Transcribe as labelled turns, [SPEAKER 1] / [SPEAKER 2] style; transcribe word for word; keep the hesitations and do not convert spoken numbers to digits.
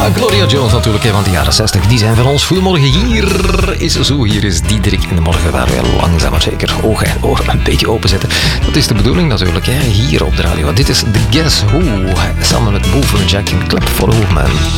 [SPEAKER 1] Gloria Jones natuurlijk, van de jaren zestig. Die zijn van ons. Goedemorgen, hier is zo. Hier is Diederik in de morgen, waar wij langzaam maar zeker ogen en oren een beetje openzetten. Dat is de bedoeling natuurlijk, hè, hier op de radio. Dit is The Guess Who, samen met Wolfram Jack en Clap for the Wolfman.